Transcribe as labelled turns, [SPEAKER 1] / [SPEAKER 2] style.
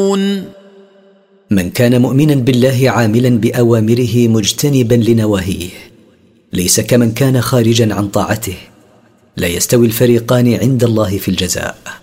[SPEAKER 1] من كان مؤمنا بالله عاملا بأوامره مجتنبا لنواهيه ليس كمن كان خارجا عن طاعته، لا يستوي الفريقان عند الله في الجزاء.